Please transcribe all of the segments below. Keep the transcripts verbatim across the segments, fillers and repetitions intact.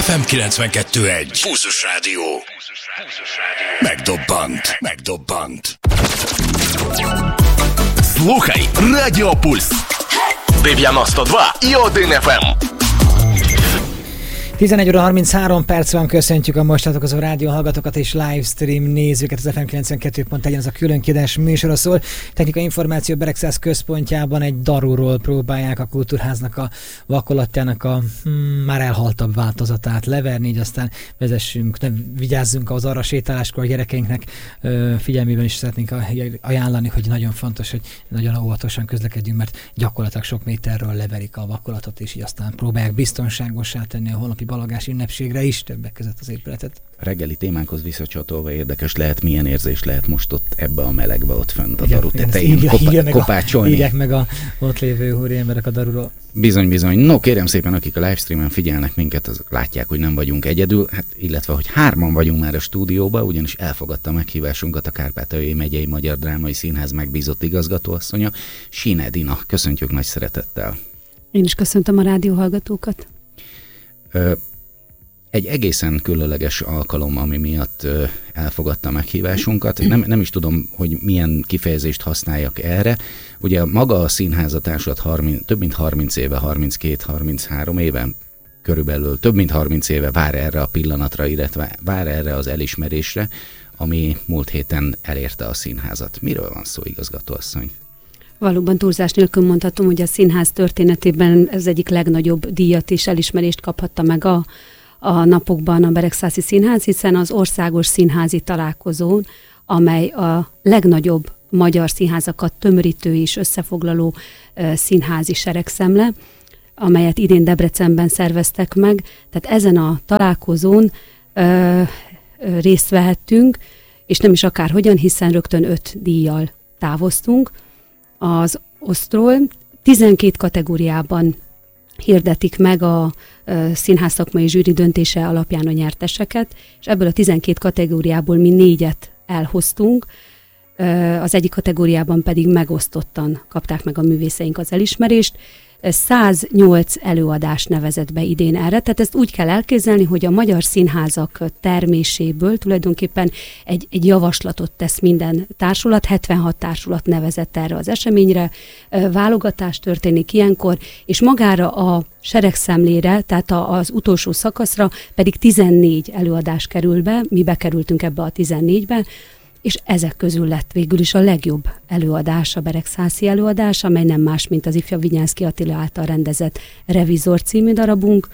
ef em kilencvenkettő egy. Pulzus Rádió. Megdobbant. Megdobbant. Слухай Радіо Пульс. дев'яносто два і один еф ем. tizenegy óra harminchárom perc van, köszöntjük a most csatlakozó rádió hallgatókat és livestream nézőket. Az ef em kilencvenkettő pont egy, az a külön kiadás műsora szól. Technikai információ Beregszász központjában egy darúról próbálják a Kultúrháznak a vakolatjának a hmm, már elhaltabb változatát leverni, így aztán vezessünk, ne vigyázzunk az arra sétáláskor a gyerekeinknek ö, figyelmében is szeretnénk ajánlani, hogy nagyon fontos, hogy nagyon óvatosan közlekedjünk, mert gyakorlatilag sok méterről leverik a vakolatot, és így aztán próbálják biztonságosá tenni a holnapi balagás ünnepségre is, többek között az épületet. A reggeli témánkhoz visszacsatolva érdekes lehet, milyen érzés lehet most ott ebbe a melegbe ott fönt a daru tetején kopá- kopácsolni. Írják meg a ott lévő úri emberek a daruról. Bizony, bizony. No, kérem szépen, akik a livestreamen figyelnek minket, azok látják, hogy nem vagyunk egyedül, hát illetve, hogy hárman vagyunk már a stúdióban, ugyanis elfogadta meghívásunkat a Kárpátaljai Megyei Magyar Drámai Színház megbízott igazgatóasszonya, Sin Edina. Köszöntjük nagy szeretettel. Én is köszöntöm a rádióhallgatókat. Egy egészen különleges alkalom, ami miatt elfogadta a meghívásunkat. Nem, nem is tudom, hogy milyen kifejezést használjak erre. Ugye maga a színházatársulat harminc, több mint harminc éve, harminckét harminchárom éve körülbelül, több mint harminc éve vár erre a pillanatra, illetve vár erre az elismerésre, ami múlt héten elérte a színházat. Miről van szó, igazgatóasszony? Valóban túlzás nélkül mondhatom, hogy a színház történetében ez egyik legnagyobb díjat és elismerést kaphatta meg a, a napokban a Beregszászi Színház, hiszen az országos színházi találkozón, amely a legnagyobb magyar színházakat tömörítő és összefoglaló uh, színházi seregszemle, amelyet idén Debrecenben szerveztek meg. Tehát ezen a találkozón uh, uh, részt vehettünk, és nem is akárhogyan, hiszen rögtön öt díjjal távoztunk az osztról. tizenkét kategóriában hirdetik meg a, a színház szakmai zsűri döntése alapján a nyerteseket, és ebből a tizenkét kategóriából mi négyet elhoztunk, az egyik kategóriában pedig megosztottan kapták meg a művészeink az elismerést. száznyolc előadás nevezett be idén erre, tehát ezt úgy kell elképzelni, hogy a magyar színházak terméséből tulajdonképpen egy, egy javaslatot tesz minden társulat, hetvenhat társulat nevezett erre az eseményre, válogatás történik ilyenkor, és magára a seregszemlére, tehát az utolsó szakaszra pedig tizennégy előadás kerül be, mi bekerültünk ebbe a tizennégybe, és ezek közül lett végül is a legjobb előadás, a beregszászi előadás, amely nem más, mint az ifja Vinyánszky Attila által rendezett Revizor című darabunk,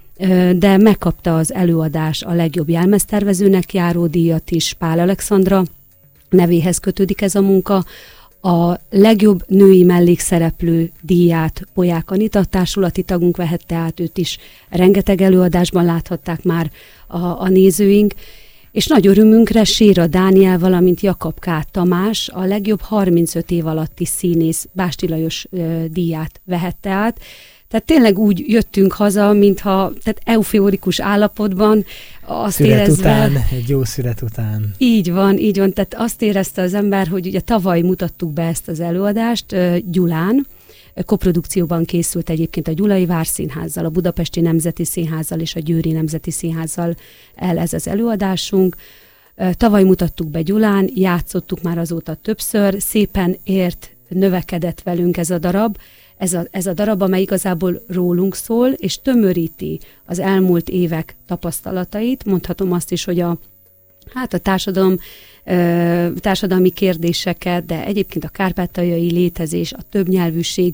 de megkapta az előadás a legjobb jelmeztervezőnek járó díjat is, Pál Alexandra nevéhez kötődik ez a munka, a legjobb női mellékszereplő díját Polyák Anita társulati tagunk vehette át, őt is rengeteg előadásban láthatták már a, a nézőink, és nagy örömünkre Séra Dániel, valamint Jakab K. Tamás a legjobb harmincöt év alatti színész Básti Lajos ö, díját vehette át. Tehát tényleg úgy jöttünk haza, mintha tehát euforikus állapotban. Azt szület érezve, után, egy jó szület után. Így van, így van. Tehát azt érezte az ember, hogy ugye tavaly mutattuk be ezt az előadást ö, Gyulán. Koprodukcióban készült egyébként a Gyulai Várszínházzal, a Budapesti Nemzeti Színházzal és a Győri Nemzeti Színházzal el ez az előadásunk. Tavaly mutattuk be Gyulán, játszottuk már azóta többször, szépen ért, növekedett velünk ez a darab, ez a, ez a darab, amely igazából rólunk szól, és tömöríti az elmúlt évek tapasztalatait. Mondhatom azt is, hogy a, hát a társadalom társadalmi kérdéseket, de egyébként a kárpátaljai létezés, a többnyelvűség,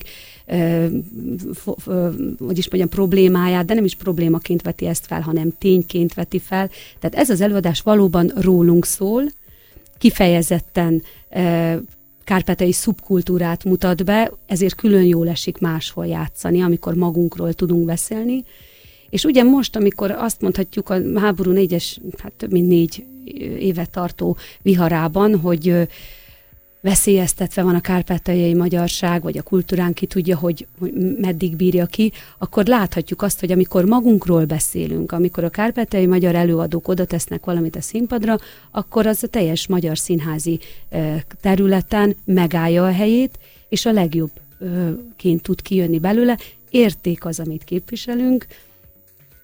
hogy is mondjam, problémáját, de nem is problémaként veti ezt fel, hanem tényként veti fel. Tehát ez az előadás valóban rólunk szól, kifejezetten kárpátaljai szubkultúrát mutat be, ezért külön jól esik máshol játszani, amikor magunkról tudunk beszélni. És ugye most, amikor azt mondhatjuk a háború négyes, hát több mint négy éve tartó viharában, hogy veszélyeztetve van a kárpátaljai magyarság, vagy a kultúrán, ki tudja, hogy, hogy meddig bírja ki, akkor láthatjuk azt, hogy amikor magunkról beszélünk, amikor a kárpátaljai magyar előadók oda tesznek valamit a színpadra, akkor az a teljes magyar színházi területen megállja a helyét, és a legjobbként tud kijönni belőle. Érték az, amit képviselünk,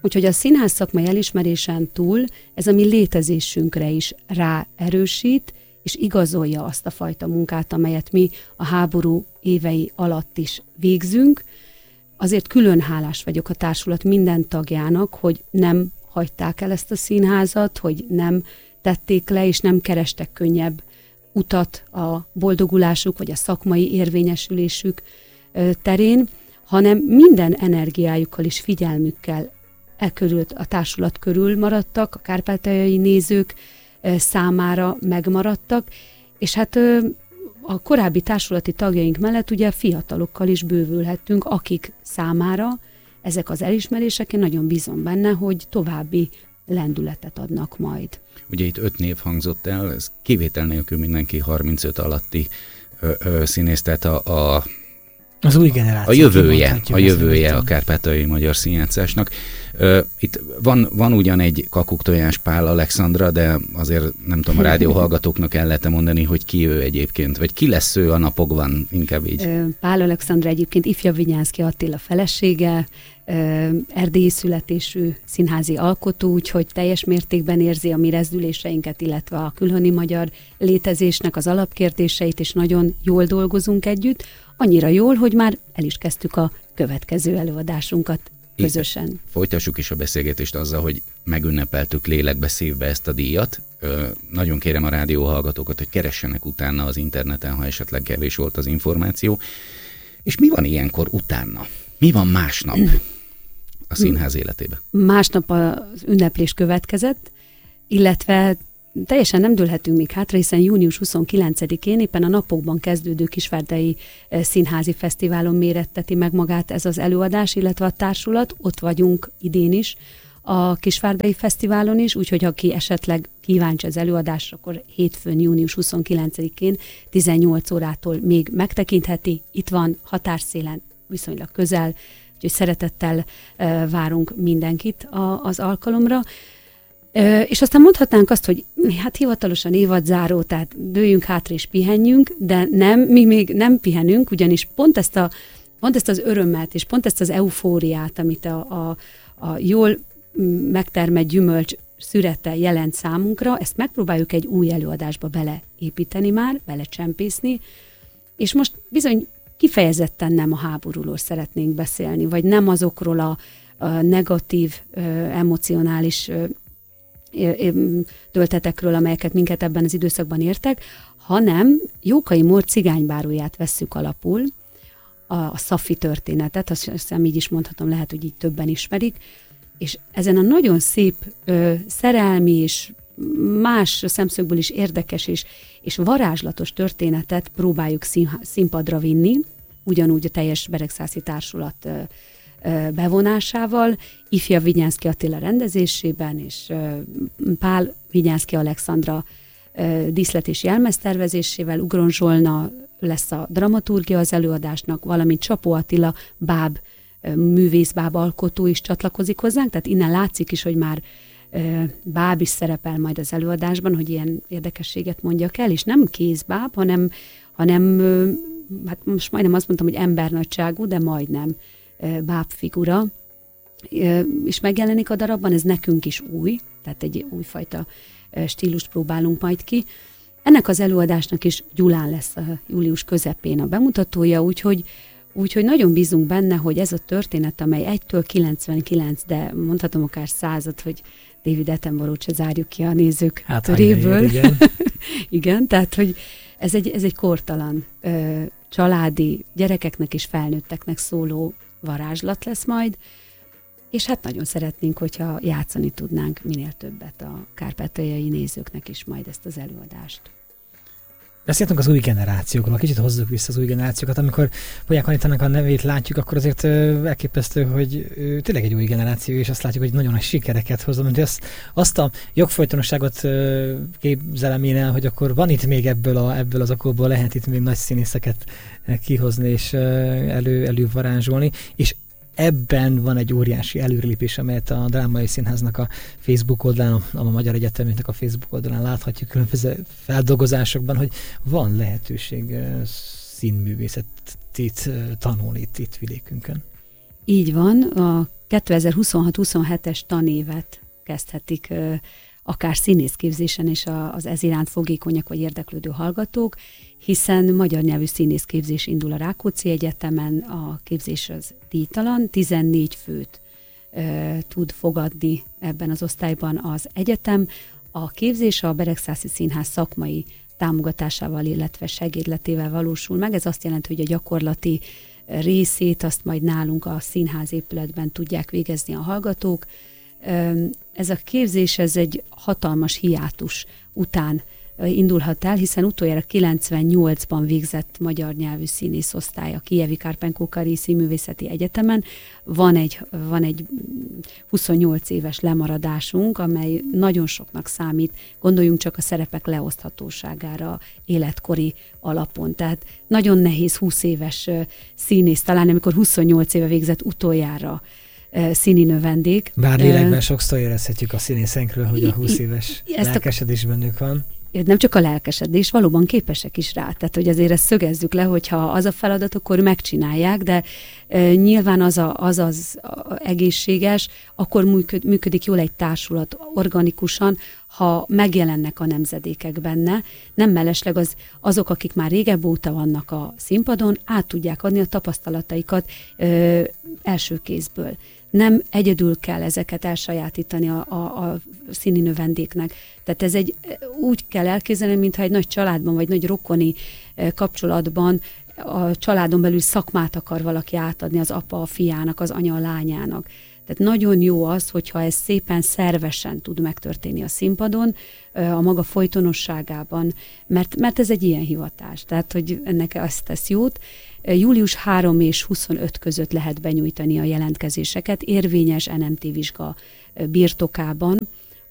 Úgyhogy a színház szakmai elismerésen túl ez a mi létezésünkre is ráerősít, és igazolja azt a fajta munkát, amelyet mi a háború évei alatt is végzünk. Azért külön hálás vagyok a társulat minden tagjának, hogy nem hagyták el ezt a színházat, hogy nem tették le, és nem kerestek könnyebb utat a boldogulásuk, vagy a szakmai érvényesülésük terén, hanem minden energiájukkal és figyelmükkel e körül, a társulat körül maradtak, a kárpátaljai nézők számára megmaradtak, és hát a korábbi társulati tagjaink mellett ugye fiatalokkal is bővülhettünk, akik számára ezek az elismerések, én nagyon bízom benne, hogy további lendületet adnak majd. Ugye itt öt név hangzott el, ez kivétel nélkül mindenki harmincöt alatti ö, ö, színész, tehát a, a az új generáció. A jövője, a jövője a kárpátaljai magyar színjátszásnak. Itt van, van ugyan egy kakuktojás Pál Alexandra, de azért nem tudom, a rádióhallgatóknak el lehet mondani, hogy ki ő egyébként, vagy ki lesz ő a napokban, inkább így. Pál Alexandra egyébként ifja Vinyánszky Attila felesége, erdélyi születésű színházi alkotó, úgyhogy teljes mértékben érzi a mi rezdüléseinket, illetve a külhoni magyar létezésnek az alapkérdéseit, és nagyon jól dolgozunk együtt. Annyira jól, hogy már el is kezdtük a következő előadásunkat közösen. Itt folytassuk is a beszélgetést azzal, hogy megünnepeltük lélekbe szívve ezt a díjat. Ö, nagyon kérem a rádióhallgatókat, hogy keressenek utána az interneten, ha esetleg kevés volt az információ. És mi van ilyenkor utána? Mi van másnap a színház életében? Másnap az ünneplés következett, illetve teljesen nem dőlhetünk még hátra, hiszen június huszonkilencedikén éppen a napokban kezdődő Kisvárdai Színházi Fesztiválon méretteti meg magát ez az előadás, illetve a társulat. Ott vagyunk idén is a Kisvárdai Fesztiválon is, úgyhogy ha ki esetleg kíváncsi az előadásra, akkor hétfőn, június huszonkilencedikén tizennyolc órától még megtekintheti. Itt van határszélen, viszonylag közel, úgyhogy szeretettel várunk mindenkit az alkalomra. Ö, és aztán mondhatnánk azt, hogy hát hivatalosan évadzáró, tehát dőljünk hátra és pihenjünk, de nem, mi még nem pihenünk, ugyanis pont ezt, a, pont ezt az örömet, és pont ezt az eufóriát, amit a, a, a jól megtermett gyümölcs szürete jelent számunkra, ezt megpróbáljuk egy új előadásba beleépíteni már, belecsempészni, és most bizony kifejezetten nem a háborúról szeretnénk beszélni, vagy nem azokról a, a negatív, ö, emocionális ö, töltetekről, amelyeket minket ebben az időszakban értek, hanem Jókai Mór cigánybáróját vesszük alapul, a, a Szafi történetet, azt hiszem így is mondhatom, lehet, hogy így többen ismerik, és ezen a nagyon szép ö, szerelmi és más szemszögből is érdekes és, és varázslatos történetet próbáljuk színha, színpadra vinni, ugyanúgy a teljes Beregszászi társulat ö, bevonásával, ifja Vinyánszky Attila rendezésében, és Pál Vinyánszky Alexandra díszlet és jelmeztervezésével, Ugron Zsolna lesz a dramaturgia az előadásnak, valamint Csapó Attila báb, művész báb alkotó is csatlakozik hozzánk, tehát innen látszik is, hogy már báb is szerepel majd az előadásban, hogy ilyen érdekességet mondjak el, és nem kézbáb, hanem, hanem hát most majdnem azt mondtam, hogy embernagyságú, de majdnem bábfigura, és megjelenik a darabban, ez nekünk is új, tehát egy újfajta stílust próbálunk majd ki. Ennek az előadásnak is Gyulán lesz a július közepén a bemutatója, úgyhogy, úgyhogy nagyon bízunk benne, hogy ez a történet, amely egytől kilencvenkilenc, de mondhatom akár század, hogy David Attenborough se zárjuk ki a nézők hát, köréből. Igen. Igen, tehát hogy ez egy, ez egy kortalan, családi, gyerekeknek és felnőtteknek szóló varázslat lesz majd, és hát nagyon szeretnénk, hogyha játszani tudnánk minél többet a kárpátaljai nézőknek is majd ezt az előadást. Beszéltünk az új generációkról, kicsit hozzuk vissza az új generációkat. Amikor Polyák Anitának a nevét látjuk, akkor azért elképesztő, hogy tényleg egy új generáció, és azt látjuk, hogy nagyon nagy sikereket hozom. Hogy azt, azt a jogfolytonosságot képzelem én el, hogy akkor van itt még ebből, a, ebből az akkorból, lehet itt még nagy színészeket kihozni és elő, elővarázsolni, és ebben van egy óriási előrelépés, amelyet a Drámai Színháznak a Facebook oldalán, a Magyar Egyetemnek a Facebook oldalán láthatjuk különböző feldolgozásokban, hogy van lehetőség színművészetet tanulni itt, itt vidékünkön. Így van, a kétezer-huszonhat-huszonhetes tanévet kezdhetik akár színészképzésen is az ez iránt fogékonyak vagy érdeklődő hallgatók, hiszen magyar nyelvű színészképzés indul a Rákóczi Egyetemen, a képzés az díjtalan, tizennégy főt e, tud fogadni ebben az osztályban az egyetem. A képzés a Beregszászi Színház szakmai támogatásával, illetve segédletével valósul meg. Ez azt jelenti, hogy a gyakorlati részét azt majd nálunk a színház épületben tudják végezni a hallgatók. Ez a képzés, ez egy hatalmas hiátus után indulhat el, hiszen utoljára kilencvennyolcban végzett magyar nyelvű színészosztály a Kijevi Kárpánkó-Kari Színművészeti Egyetemen. Van egy, van egy huszonnyolc éves lemaradásunk, amely nagyon soknak számít. Gondoljunk csak a szerepek leoszthatóságára életkori alapon. Tehát nagyon nehéz húsz éves színész találni, amikor huszonnyolc éve végzett utoljára színi növendék. Bár lélekben sokszor érezhetjük a színészenkről, hogy a húsz éves lelkesedés bennük van. Nem csak a lelkesedés, valóban képesek is rá. Tehát, hogy azért ezt szögezzük le, hogyha az a feladat, akkor megcsinálják, de e, nyilván az a, az, az a egészséges, akkor működ, működik jól egy társulat organikusan, ha megjelennek a nemzedékek benne. Nem mellesleg az, azok, akik már régebb óta vannak a színpadon, át tudják adni a tapasztalataikat e, első kézből. Nem egyedül kell ezeket elsajátítani a, a, a színi növendéknek. Tehát ez egy, úgy kell elképzelni, mintha egy nagy családban, vagy nagy rokoni kapcsolatban a családon belül szakmát akar valaki átadni az apa a fiának, az anya a lányának. Tehát nagyon jó az, hogyha ez szépen szervesen tud megtörténni a színpadon, a maga folytonosságában, mert, mert ez egy ilyen hivatás. Tehát, hogy ennek azt tesz jót. július harmadika és huszonötödike között lehet benyújtani a jelentkezéseket érvényes en em té vizsga birtokában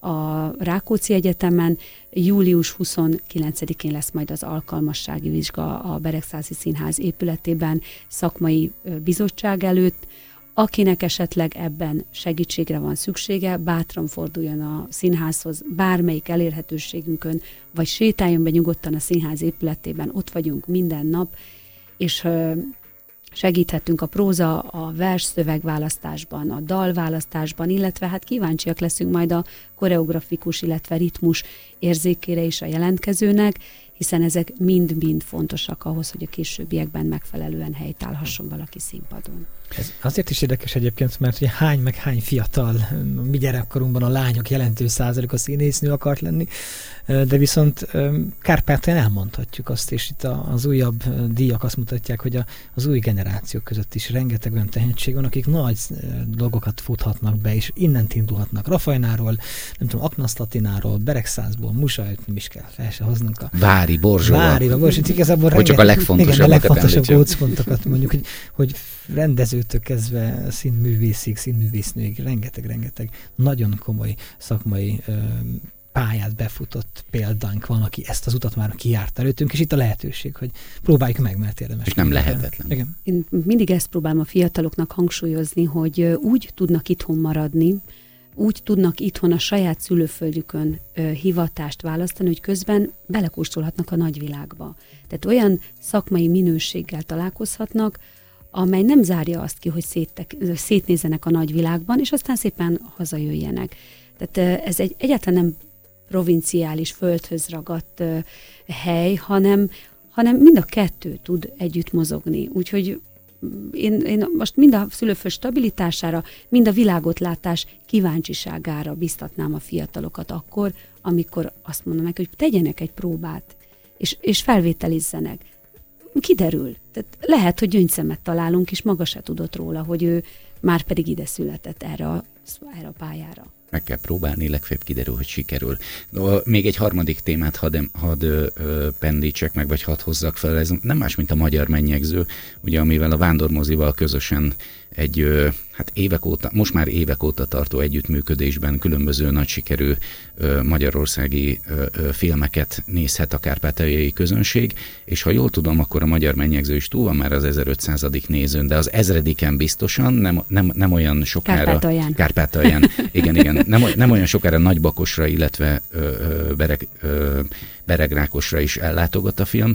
a Rákóczi Egyetemen. július huszonkilencedikén lesz majd az alkalmassági vizsga a Beregszászi Színház épületében szakmai bizottság előtt. Akinek esetleg ebben segítségre van szüksége, bátran forduljon a színházhoz, bármelyik elérhetőségünkön, vagy sétáljon be nyugodtan a színház épületében, ott vagyunk minden nap, és segíthetünk a próza, a versszövegválasztásban, a dalválasztásban, illetve hát kíváncsiak leszünk majd a koreografikus, illetve ritmus érzékére is a jelentkezőnek, hiszen ezek mind-mind fontosak ahhoz, hogy a későbbiekben megfelelően helytállhasson valaki színpadon. Ez azért is érdekes egyébként, mert ugye hány meg hány fiatal, mi gyerekkorunkban a lányok jelentős százalék a színésznő akart lenni, de viszont Kárpátalján elmondhatjuk azt, és itt az újabb díjak azt mutatják, hogy az új generációk között is rengeteg olyan tehetség van, akik nagy dolgokat futhatnak be, és innent indulhatnak. Rafajnáról, nem tudom, Aknaszlatináról, Beregszászból, Musajt, nem is kell fel se hoznunk a... Vári, Borzsóa. Vári, Borzsóa, igazából hogy csak a legfontosabbakat igen, a legfontosabb gócpontokat mondjuk, hogy, hogy rendezőtől kezdve színművészig, színművésznőig rengeteg-rengeteg nagyon komoly szakmai ö, pályát befutott példánk van, aki ezt az utat már kijárt előttünk, és itt a lehetőség, hogy próbáljuk meg, mert érdemes. És nem lehetetlen. Igen. Én mindig ezt próbálom a fiataloknak hangsúlyozni, hogy úgy tudnak itthon maradni, úgy tudnak itthon a saját szülőföldjükön ö, hivatást választani, hogy közben belekóstolhatnak a nagyvilágba. Tehát olyan szakmai minőséggel találkozhatnak, amely nem zárja azt ki, hogy széttek, szétnézzenek a nagyvilágban, és aztán szépen hazajöjjenek. Tehát ez egy egyáltalán nem provinciális, földhöz ragadt uh, hely, hanem, hanem mind a kettő tud együtt mozogni. Úgyhogy én, én most mind a szülőföld stabilitására, mind a világotlátás kíváncsiságára biztatnám a fiatalokat akkor, amikor azt mondom meg, hogy tegyenek egy próbát, és, és felvételizzenek. Kiderül. Tehát lehet, hogy gyöngyszemet találunk, és maga se tudott róla, hogy ő már pedig ide született erre a, erre a pályára. Meg kell próbálni, legfeljebb kiderül, hogy sikerül. De még egy harmadik témát hadd, hadd ö, pendítsek meg, vagy hadd hozzak fel. Ez nem más, mint a Magyar Mennyegző, ugye, amivel a Vándormozival közösen egy, ö, hát évek óta, most már évek óta tartó együttműködésben különböző nagy sikerű ö, magyarországi ö, ö, filmeket nézhet a kárpátaljai közönség, és ha jól tudom, akkor a Magyar Mennyegző is túl van már az ezerötszázadik nézőn, de az ezrediken biztosan, nem, nem, nem olyan sokára... Kárpátalján. Kárpátalján. Igen, igen. Nem, nem olyan sokára Nagybakosra, illetve ö, ö, Bereg, ö, Beregrákosra is ellátogat a film.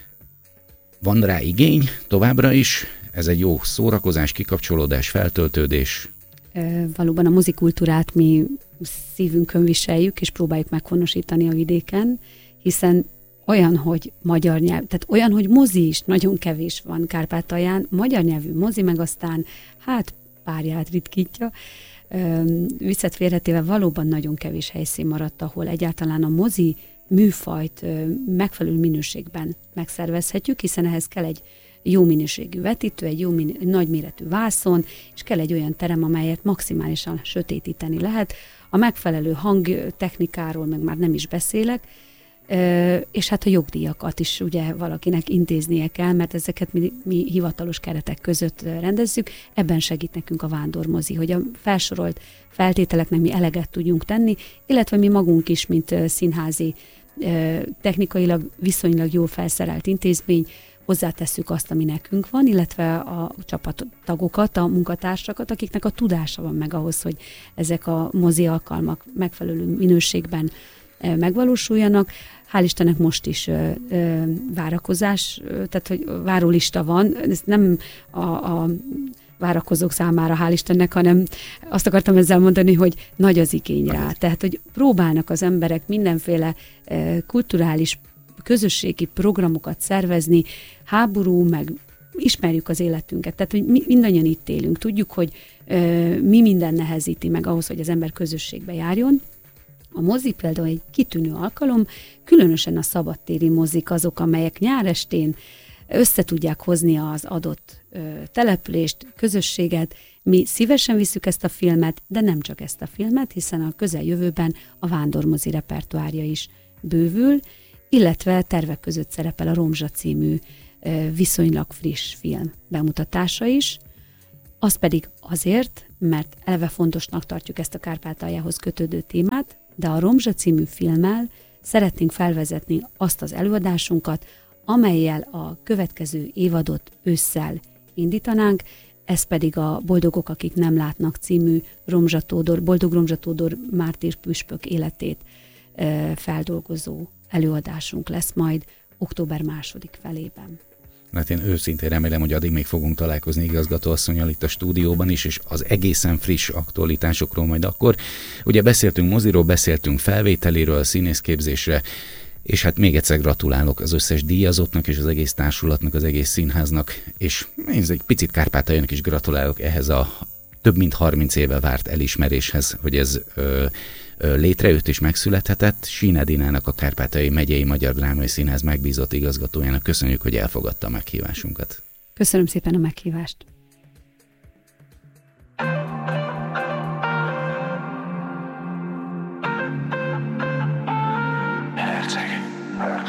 Van rá igény továbbra is, ez egy jó szórakozás, kikapcsolódás, feltöltődés. Valóban a mozikultúrát mi szívünkön viseljük, és próbáljuk meghonosítani a vidéken, hiszen olyan, hogy magyar nyelv, tehát olyan, hogy mozi is nagyon kevés van Kárpátalján, magyar nyelvű mozi, meg aztán hát párját ritkítja. Viccet félretéve valóban nagyon kevés helyszín maradt, ahol egyáltalán a mozi műfajt megfelelő minőségben megszervezhetjük, hiszen ehhez kell egy jó minőségű vetítő, egy jó minő, nagy méretű vászon, és kell egy olyan terem, amelyet maximálisan sötétíteni lehet. A megfelelő hangtechnikáról meg már nem is beszélek, és hát a jogdíjakat is ugye valakinek intéznie kell, mert ezeket mi, mi hivatalos keretek között rendezzük. Ebben segít nekünk a vándormozi, hogy a felsorolt feltételeknek mi eleget tudjunk tenni, illetve mi magunk is, mint színházi, technikailag viszonylag jól felszerelt intézmény, hozzátesszük azt, ami nekünk van, illetve a csapattagokat, a munkatársakat, akiknek a tudása van meg ahhoz, hogy ezek a mozi alkalmak megfelelő minőségben megvalósuljanak. Hál' Istennek most is ö, ö, várakozás, ö, tehát hogy várólista van, ez nem a, a várakozók számára, hál' Istennek, hanem azt akartam ezzel mondani, hogy nagy az igény rá. Tehát, hogy próbálnak az emberek mindenféle ö, kulturális, közösségi programokat szervezni, háború, meg ismerjük az életünket, tehát, hogy mi mindannyian itt élünk, tudjuk, hogy ö, mi minden nehezíti meg ahhoz, hogy az ember közösségbe járjon. A mozi például egy kitűnő alkalom, különösen a szabadtéri mozik azok, amelyek nyárestén össze tudják hozni az adott ö, települést, közösséget. Mi szívesen visszük ezt a filmet, de nem csak ezt a filmet, hiszen a közeljövőben a vándormozi repertoárja is bővül, illetve tervek között szerepel a Romzsa című ö, viszonylag friss film bemutatása is. Az pedig azért, mert eleve fontosnak tartjuk ezt a Kárpátaljához kötődő témát, de a Romzsa című filmmel szeretnénk felvezetni azt az előadásunkat, amellyel a következő évadot ősszel indítanánk, ez pedig a Boldogok, akik nem látnak című Romzsa Tódor, Boldog Romzsa Tódor mártír püspök életét e, feldolgozó előadásunk lesz majd október második felében. Hát én őszintén remélem, hogy addig még fogunk találkozni igazgatóasszonnyal itt a stúdióban is, és az egészen friss aktualitásokról majd akkor. Ugye beszéltünk moziról, beszéltünk felvételéről, színészképzésre, és hát még egyszer gratulálok az összes díjazottnak és az egész társulatnak, az egész színháznak, és én egy picit Kárpátaljának is gratulálok ehhez a több mint harminc éve várt elismeréshez, hogy ez ö, ö, létrejött és megszülethetett. Sín Edinának, a Kárpátaljai Megyei Magyar Drámai Színház megbízott igazgatójának köszönjük, hogy elfogadta a meghívásunkat. Köszönöm szépen a meghívást.